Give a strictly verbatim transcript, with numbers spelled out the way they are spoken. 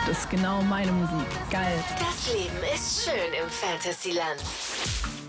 Das ist genau meine Musik. Geil. Das Leben ist schön im Fantasyland.